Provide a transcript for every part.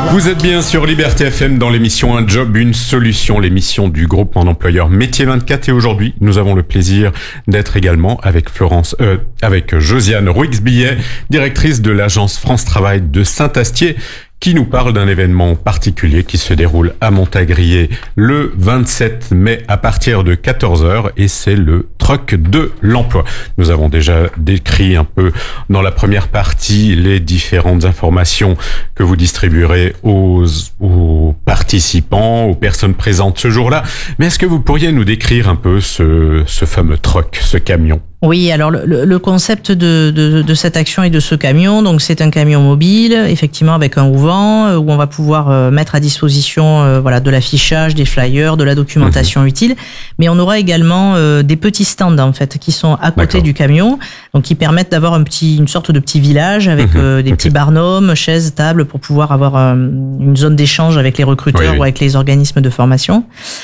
Vous êtes bien sur Liberté FM dans l'émission Un Job, une solution, l'émission du groupement d'employeurs Métier 24. Et aujourd'hui, nous avons le plaisir d'être également avec avec Josiane Rouix-Billet, directrice de l'agence France Travail de Saint-Astier, qui nous parle d'un événement particulier qui se déroule à Montagrier le 27 mai à partir de 14h et c'est le Truck de l'emploi. Nous avons déjà décrit un peu dans la première partie les différentes informations que vous distribuerez aux participants, aux personnes présentes ce jour-là. Mais est-ce que vous pourriez nous décrire un peu ce fameux truck, ce camion ? Oui, alors le concept de cette action et de ce camion, donc c'est un camion mobile, effectivement avec un auvent où on va pouvoir mettre à disposition de l'affichage, des flyers, de la documentation utile, mais on aura également des petits stands en fait qui sont à côté du camion, donc qui permettent d'avoir une sorte de petit village avec des petits barnums, chaises, tables pour pouvoir avoir une zone d'échange avec les recruteurs ou avec les organismes de formation.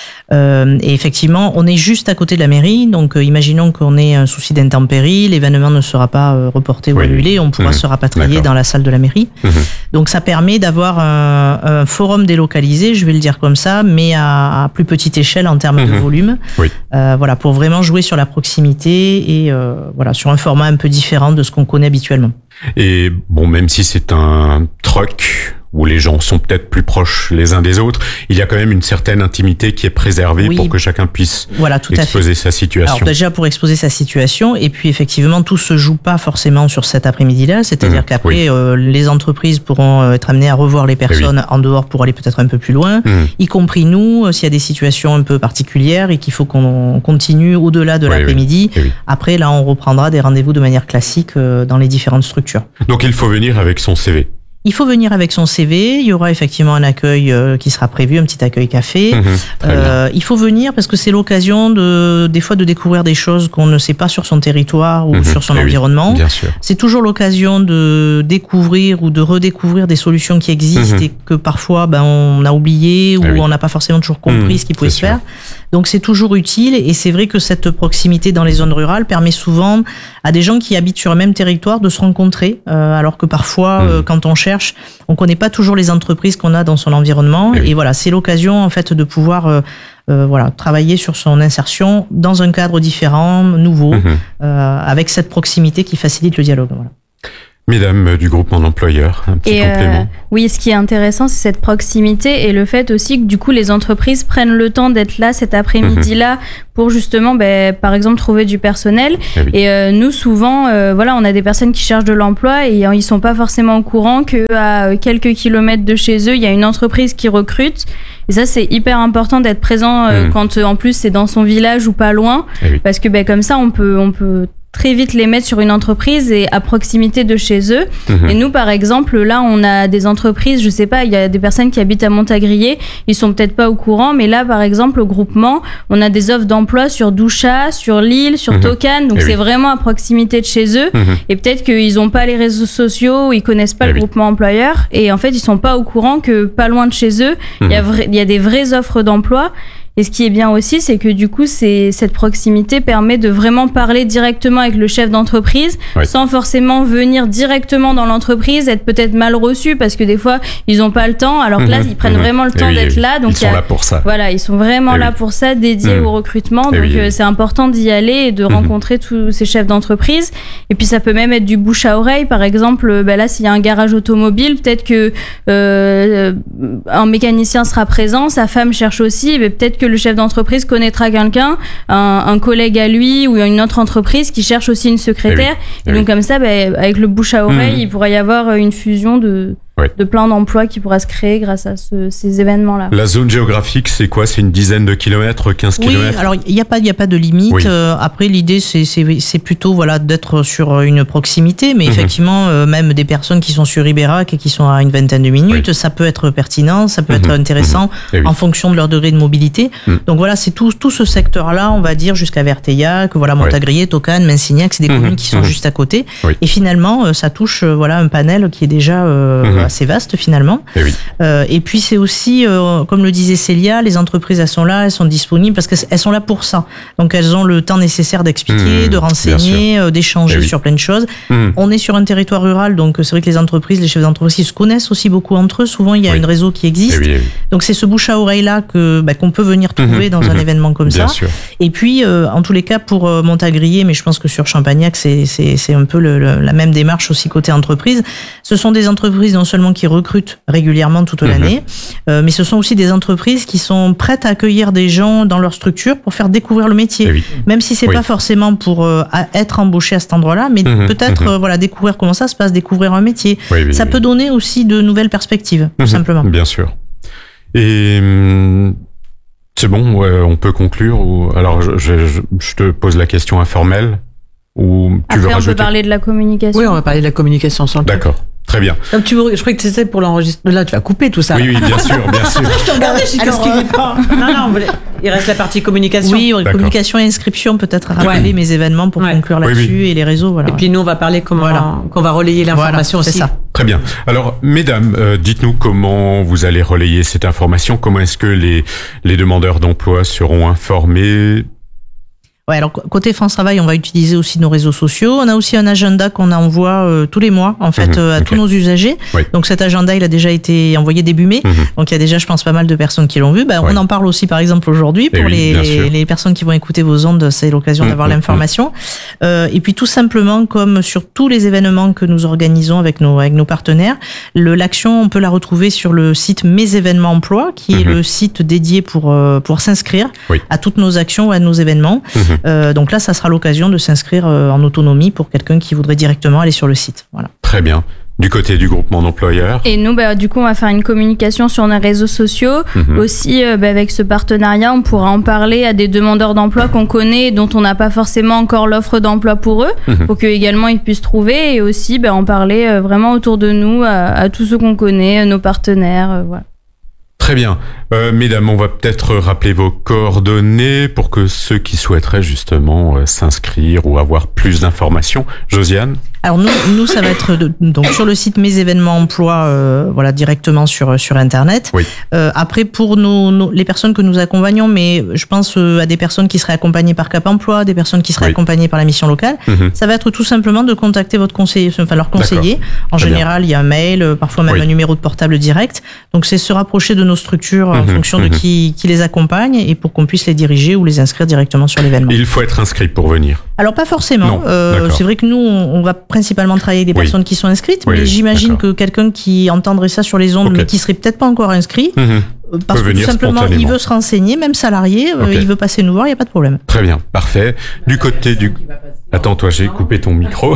Et effectivement, on est juste à côté de la mairie, donc imaginons qu'on ait un souci d'intempérie, l'événement ne sera pas reporté ou annulé, on pourra se rapatrier dans la salle de la mairie. Donc ça permet d'avoir un forum délocalisé, je vais le dire comme ça, mais à plus petite échelle en termes de volume. Pour vraiment jouer sur la proximité et sur un format un peu différent de ce qu'on connaît habituellement. Et bon, même si c'est un truck où les gens sont peut-être plus proches les uns des autres, il y a quand même une certaine intimité qui est préservée pour que chacun puisse exposer sa situation. Alors déjà pour exposer sa situation, et puis effectivement tout se joue pas forcément sur cet après-midi-là, c'est-à-dire qu'après les entreprises pourront être amenées à revoir les personnes en dehors pour aller peut-être un peu plus loin, y compris nous, s'il y a des situations un peu particulières et qu'il faut qu'on continue au-delà de l'après-midi. Après là on reprendra des rendez-vous de manière classique dans les différentes structures. Donc il faut venir avec son CV. Il faut venir avec son CV. Il y aura effectivement un accueil qui sera prévu, un petit accueil café. Il faut venir parce que c'est l'occasion des fois de découvrir des choses qu'on ne sait pas sur son territoire ou sur son environnement. Bien sûr. C'est toujours l'occasion de découvrir ou de redécouvrir des solutions qui existent et que parfois on a oublié ou on n'a pas forcément toujours compris ce qui pouvait se faire. Donc c'est toujours utile et c'est vrai que cette proximité dans les zones rurales permet souvent à des gens qui habitent sur le même territoire de se rencontrer, alors que parfois quand on cherche, on connaît pas toujours les entreprises qu'on a dans son environnement et voilà, c'est l'occasion en fait de pouvoir travailler sur son insertion dans un cadre différent, nouveau, avec cette proximité qui facilite le dialogue. Voilà. Mesdames du groupement d'employeurs, un petit complément. Oui, ce qui est intéressant, c'est cette proximité et le fait aussi que du coup les entreprises prennent le temps d'être là cet après-midi-là pour justement, par exemple, trouver du personnel. Et nous, souvent, on a des personnes qui cherchent de l'emploi et ils sont pas forcément au courant qu'à quelques kilomètres de chez eux, il y a une entreprise qui recrute. Et ça, c'est hyper important d'être présent quand en plus c'est dans son village ou pas loin, parce que comme ça, on peut très vite les mettre sur une entreprise et à proximité de chez eux. Et nous, par exemple, là, on a des entreprises, je sais pas, il y a des personnes qui habitent à Montagrier, ils sont peut-être pas au courant, mais là, par exemple, au groupement, on a des offres d'emploi sur Douchat, sur Lille, sur Tocane, donc c'est vraiment à proximité de chez eux. Et peut-être qu'ils ont pas les réseaux sociaux, ils connaissent pas le groupement employeur, et en fait, ils sont pas au courant que pas loin de chez eux, il y a des vraies offres d'emploi. Et ce qui est bien aussi, c'est que du coup, cette proximité permet de vraiment parler directement avec le chef d'entreprise, sans forcément venir directement dans l'entreprise, être peut-être mal reçu parce que des fois, ils n'ont pas le temps. Alors que là, ils prennent vraiment le temps d'être là. Donc ils sont là pour ça. Voilà, ils sont vraiment là pour ça, dédiés au recrutement. Donc c'est important d'y aller et de rencontrer tous ces chefs d'entreprise. Et puis ça peut même être du bouche à oreille. Par exemple, là, s'il y a un garage automobile, peut-être que un mécanicien sera présent, sa femme cherche aussi, mais peut-être que le chef d'entreprise connaîtra quelqu'un, un collègue à lui ou une autre entreprise qui cherche aussi une secrétaire. Et donc comme ça, avec le bouche à oreille, il pourrait y avoir une fusion de plein d'emplois qui pourra se créer grâce à ces événements-là. La zone géographique, c'est quoi ? C'est une dizaine de kilomètres, 15 kilomètres ? Oui, alors il n'y a pas de limite. Après, l'idée, c'est plutôt d'être sur une proximité, mais effectivement, même des personnes qui sont sur Ibérac et qui sont à une vingtaine de minutes, ça peut être pertinent, ça peut être intéressant en fonction de leur degré de mobilité. Donc voilà, c'est tout ce secteur-là, on va dire, jusqu'à Verteillac, Montagrier, Tocane, Mensignac, c'est des communes qui sont juste à côté. Et finalement, ça touche un panel qui est déjà assez vaste finalement. Et puis c'est aussi, comme le disait Célia, les entreprises elles sont là, elles sont disponibles parce qu'elles sont là pour ça. Donc elles ont le temps nécessaire d'expliquer, de renseigner, d'échanger sur plein de choses. On est sur un territoire rural, donc c'est vrai que les entreprises, les chefs d'entreprise, ils se connaissent aussi beaucoup entre eux. Souvent il y a une réseau qui existe. Donc c'est ce bouche à oreille là qu'on peut venir trouver dans un événement comme ça. Et puis en tous les cas pour Montagrier, mais je pense que sur Champagnac c'est un peu la même démarche aussi côté entreprise. Ce sont des entreprises non seulement qui recrutent régulièrement toute l'année, mais ce sont aussi des entreprises qui sont prêtes à accueillir des gens dans leur structure pour faire découvrir le métier. Même si c'est pas forcément pour être embauché à cet endroit-là, mais peut-être découvrir comment ça se passe, découvrir un métier. Ça peut donner aussi de nouvelles perspectives, tout simplement. Bien sûr. Et c'est bon, on peut conclure. Alors je te pose la question informelle. Ou tu veux rajouter ? On peut parler de la communication. Oui, on va parler de la communication sans le temps. D'accord. Très bien. Donc je croyais que c'était pour l'enregistrement. Là, tu vas couper tout ça. Oui, bien sûr, bien sûr. Je te regardais, je dis qu'est-ce qu'il n'est pas. Non, il reste la partie communication. Oui, communication et inscription, peut-être rappeler mes événements pour conclure là-dessus et les réseaux. Voilà. Et puis nous, on va parler qu'on va relayer l'information aussi. C'est ça. Très bien. Alors, mesdames, dites-nous comment vous allez relayer cette information. Comment est-ce que les demandeurs d'emploi seront informés ? Ouais, alors côté France Travail, on va utiliser aussi nos réseaux sociaux. On a aussi un agenda qu'on envoie tous les mois, en fait, à tous nos usagers. Donc cet agenda, il a déjà été envoyé début mai. Donc il y a déjà, je pense, pas mal de personnes qui l'ont vu. On en parle aussi, par exemple, aujourd'hui pour les personnes qui vont écouter vos ondes. C'est l'occasion d'avoir l'information. Et puis tout simplement, comme sur tous les événements que nous organisons avec nos partenaires, l'action, on peut la retrouver sur le site Mes événements emploi, qui est le site dédié pour s'inscrire à toutes nos actions ou à nos événements. Donc là, ça sera l'occasion de s'inscrire en autonomie pour quelqu'un qui voudrait directement aller sur le site. Voilà. Très bien. Du côté du groupement d'employeurs. Et nous, du coup, on va faire une communication sur nos réseaux sociaux. Aussi, avec ce partenariat, on pourra en parler à des demandeurs d'emploi qu'on connaît et dont on n'a pas forcément encore l'offre d'emploi pour eux, pour qu'eux également ils puissent trouver. Et aussi, en parler vraiment autour de nous, à tous ceux qu'on connaît, nos partenaires. Voilà. Très bien. Mesdames, on va peut-être rappeler vos coordonnées pour que ceux qui souhaiteraient justement s'inscrire ou avoir plus d'informations. Josiane ? Alors nous ça va être donc sur le site Mes événements emploi, directement sur internet. Après pour les personnes que nous accompagnons, mais je pense à des personnes qui seraient accompagnées par Cap Emploi, des personnes qui seraient accompagnées par la mission locale. Ça va être tout simplement de contacter votre conseiller, leur conseiller. En général, il y a un mail, parfois même un numéro de portable direct. Donc c'est se rapprocher de nos structures en fonction de qui les accompagne et pour qu'on puisse les diriger ou les inscrire directement sur l'événement. Il faut être inscrit pour venir. Alors pas forcément. C'est vrai que nous on va principalement travailler avec des personnes qui sont inscrites, mais j'imagine que quelqu'un qui entendrait ça sur les ondes mais qui serait peut-être pas encore inscrit, parce que tout simplement il veut se renseigner, même salarié, il veut passer nous voir, il n'y a pas de problème. Très bien, parfait. Du côté du... Attends, toi, j'ai coupé ton micro.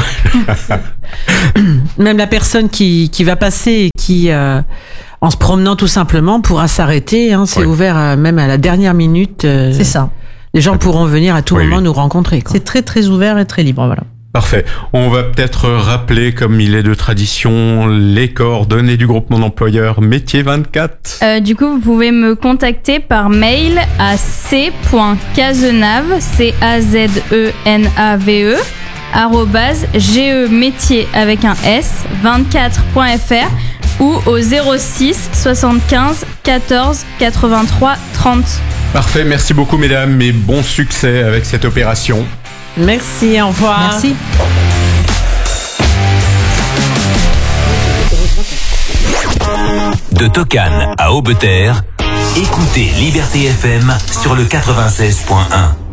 Même la personne qui va passer et qui, en se promenant tout simplement, pourra s'arrêter. C'est ouvert même à la dernière minute. C'est ça. Les gens pourront venir à tout moment nous rencontrer. C'est très très ouvert et très libre, voilà. Parfait. On va peut-être rappeler, comme il est de tradition, les coordonnées du groupement d'employeurs Métier 24. Du coup, vous pouvez me contacter par mail à c.cazenave, CAZENAVE, @gemétier avec un S, 24.fr ou au 06 75 14 83 30. Parfait. Merci beaucoup, mesdames, et bon succès avec cette opération. Merci, au revoir. Merci. De Tocane à Aubeterre, écoutez Liberté FM sur le 96.1.